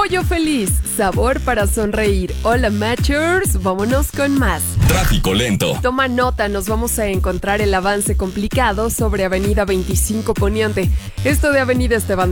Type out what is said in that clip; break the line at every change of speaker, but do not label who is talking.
Pollo Feliz, sabor para sonreír. Hola Matchers, vámonos con más.
Tráfico lento.
Toma nota, nos vamos a encontrar el avance complicado sobre Avenida 25 Poniente. Esto de Avenida Esteban